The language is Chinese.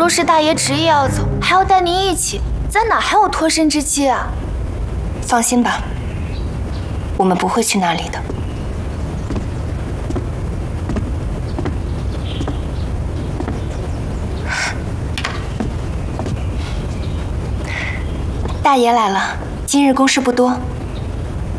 师大爷执意要走，还要带您一起，咱哪还有脱身之机啊？ 放心吧，我们不会去那里的。大爷来了，今日公事不多，